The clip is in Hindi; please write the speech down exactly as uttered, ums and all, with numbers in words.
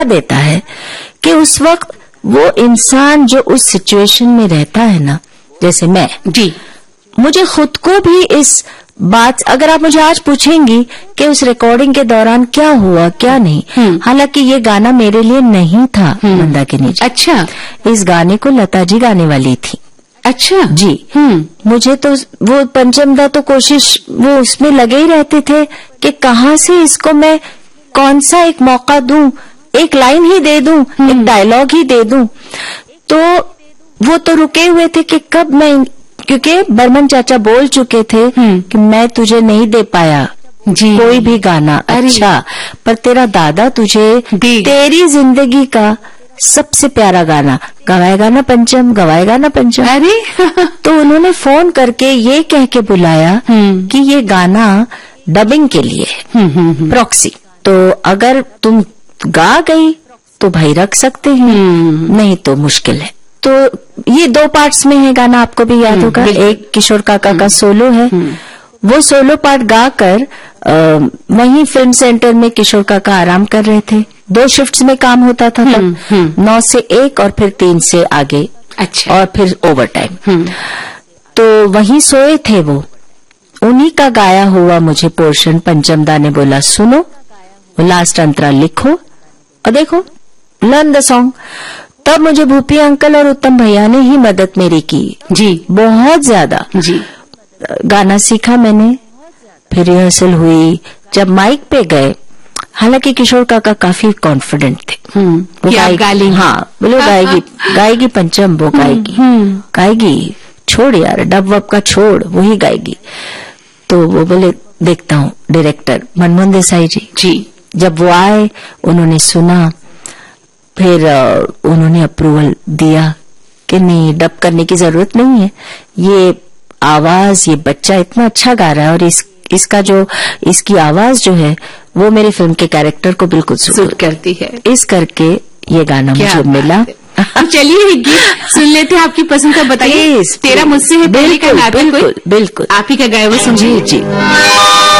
देता है कि उस वक्त वो इंसान जो उस सिचुएशन में रहता है ना, जैसे मैं जी, मुझे खुद को भी इस बात, अगर आप मुझे आज पूछेंगी कि उस रिकॉर्डिंग के दौरान क्या हुआ क्या नहीं, हालांकि ये गाना मेरे लिए नहीं था मंदाकिनी जी। अच्छा, इस गाने को लता जी गाने वाली थी। अच्छा जी, मुझे तो वो पंचमदा तो कोशिश वो उसमें लगे ही रहते थे कि कहाँ से इसको मैं कौन सा एक मौका दूं, एक लाइन ही दे दूं, एक डायलॉग ही दे दूं। तो वो तो रुके हुए थे कि कब मैं, क्योंकि बर्मन चाचा बोल चुके थे कि मैं तुझे नहीं दे पाया जी कोई भी गाना अच्छा, पर तेरा दादा तुझे तेरी जिंदगी का सबसे प्यारा गाना गवाएगा ना पंचम, गवाएगा ना पंचम। अरे तो उन्होंने फोन करके ये कह के बुलाया कि ये गाना डबिंग के लिए प्रॉक्सी, तो अगर तुम गा गई तो भाई रख सकते हैं, नहीं तो मुश्किल है। तो ये दो पार्ट्स में है गाना, आपको भी याद होगा। एक किशोर काका का सोलो है, वो सोलो पार्ट गाकर वहीं फिल्म सेंटर में किशोर काका आराम कर रहे थे। दो शिफ्ट्स में काम होता था तब, नौ से एक और फिर तीन से आगे। अच्छा, और फिर ओवर टाइम। तो वहीं सोए थे वो, उन्हीं का गाया हुआ मुझे पोर्शन पंचमदा ने बोला सुनो, लास्ट अंतरा लिखो और देखो, लर्न द सॉन्ग। तब मुझे भूपी अंकल और उत्तम भैया ने ही मदद मेरी की जी, बहुत ज्यादा जी। गाना सीखा मैंने, फिर रिहर्सल हुई, जब माइक पे गए, हालांकि किशोर काका काफी कॉन्फिडेंट थे, वो गाएगी, हाँ बोले गाएगी गाएगी पंचम, वो गाएगी गाएगी, छोड़ यार डब वब का छोड़, वही गाएगी। तो वो बोले देखता हूँ, डायरेक्टर मनमोहन देसाई जी जी जब वो आए, उन्होंने सुना, फिर उन्होंने अप्रूवल दिया कि नहीं डब करने की जरूरत नहीं है, ये आवाज, ये बच्चा इतना अच्छा गा रहा है और इस इसका जो इसकी आवाज जो है वो मेरी फिल्म के कैरेक्टर को बिल्कुल सूट करती है। इस करके ये गाना मुझे मिला। तो चलिए गीत सुन लेते हैं, आपकी पसंद का बताइए। तेरा मुझसे है पहले का नाटक, बिल्कुल बिल्कुल आप ही का गाया वो सुनिए। जी जी।